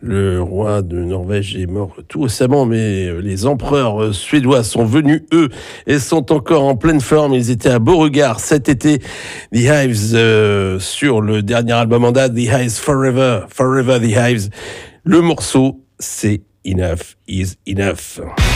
Le roi de Norvège est mort tout récemment, mais les empereurs suédois sont venus, eux, et sont encore en pleine forme. Ils étaient à Beauregard cet été. The Hives, sur le dernier album en date, The Hives Forever, Forever The Hives. Le morceau, c'est Enough is Enough.